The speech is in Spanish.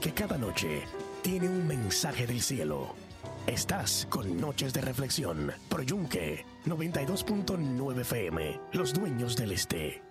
porque cada noche tiene un mensaje del cielo. Estás con Noches de Reflexión por Yunque 92.9 FM, los dueños del este.